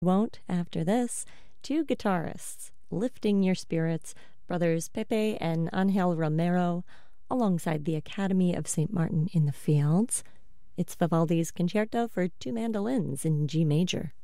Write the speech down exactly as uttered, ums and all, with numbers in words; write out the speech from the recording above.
Won't after this. Two guitarists lifting your spirits, brothers Pepe and Angel Romero, alongside the Academy of Saint Martin in the Fields. It's Vivaldi's Concerto for Two Mandolins in G major.